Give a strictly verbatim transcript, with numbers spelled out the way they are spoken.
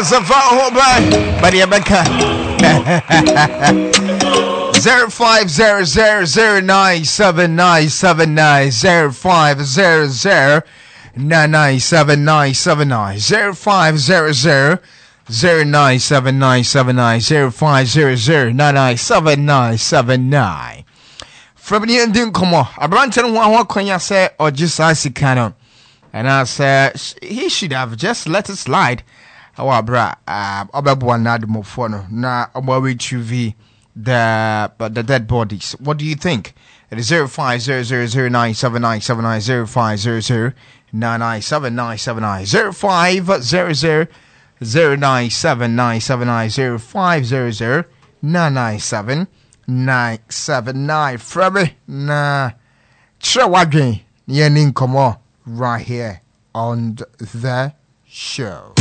But yeah, Becca. Zero five zero zero zero nine seven nine seven nine zero five zero zero nine nine seven nine seven nine zero five zero zero zero nine seven nine seven nine zero five zero zero nine nine seven nine seven nine. From the ending, come on. I brought to one what can you say or just I see canon, and I said he should have just let it slide. Our bra, uh, about one ad more fun. Now, about retrieve the but the dead bodies. What do you think? It is zero five zero zero zero nine seven nine seven nine zero five zero zero nine nine seven nine seven nine zero five zero zero zero nine seven nine seven nine zero five zero zero nine nine seven nine seven nine. Frabby, nah, Chawagin, Yenin, come on, right here on the show.